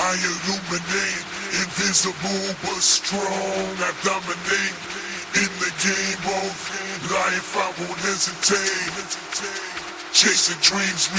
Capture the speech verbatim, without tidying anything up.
I illuminate, invisible but strong. I dominate in the game of life. I won't hesitate. Chasing dreams, we